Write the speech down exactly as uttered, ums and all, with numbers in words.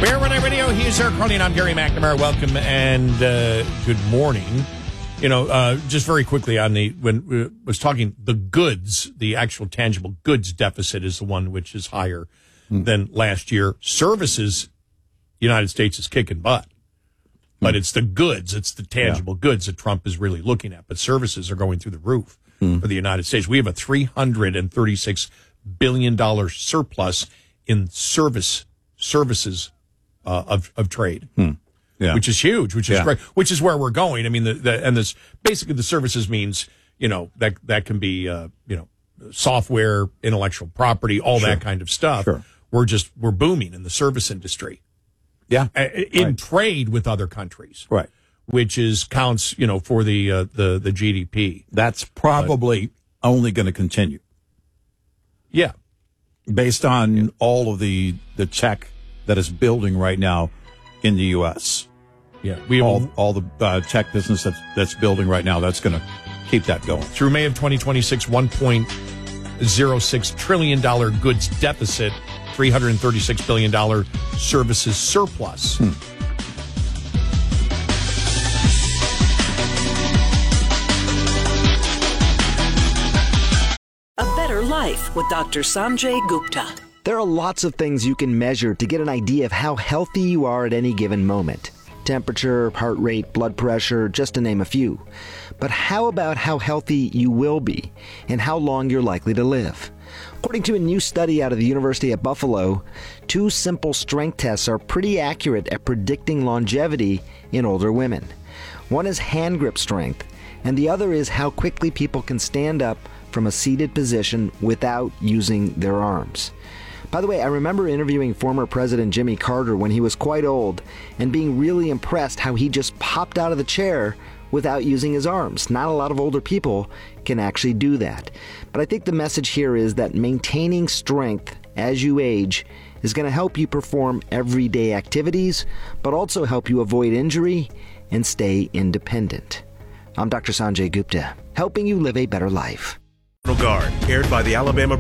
Bear One Night Radio, he's Eric Carney, and I'm Gary McNamara. Welcome and uh, good morning. You know, uh, just very quickly on the, when we was talking, the goods, the actual tangible goods deficit is the one which is higher mm. than last year. Services, United States is kicking butt. But mm. it's the goods, it's the tangible yeah. goods that Trump is really looking at. But services are going through the roof mm. for the United States. We have a three hundred thirty-six billion dollars surplus in service services uh, of, of trade. Mm. Yeah. Which is huge, which is yeah. great, which is where we're going. I mean, the, the, and this basically the services means, you know, that that can be, uh, you know, software, intellectual property, all sure. that kind of stuff. Sure. We're just, we're booming in the service industry. Yeah. In right. trade with other countries. Right. Which is counts, you know, for the, uh, the, the G D P. That's probably but, only going to continue. Yeah. Based on yeah. all of the, the tech that is building right now in the U S Yeah, we all all the uh, tech business that's that's building right now. That's going to keep that going through May of twenty twenty-six. one point oh six trillion dollar goods deficit, three hundred thirty-six billion dollar services surplus. Hmm. A Better Life with Doctor Sanjay Gupta. There are lots of things you can measure to get an idea of how healthy you are at any given moment. Temperature, heart rate, blood pressure, just to name a few. But how about how healthy you will be and how long you're likely to live? According to a new study out of the University of Buffalo, two simple strength tests are pretty accurate at predicting longevity in older women. One is hand grip strength, and the other is how quickly people can stand up from a seated position without using their arms. By the way, I remember interviewing former President Jimmy Carter when he was quite old and being really impressed how he just popped out of the chair without using his arms. Not a lot of older people can actually do that. But I think the message here is that maintaining strength as you age is going to help you perform everyday activities, but also help you avoid injury and stay independent. I'm Doctor Sanjay Gupta, helping you live a better life. Guard, aired by the Alabama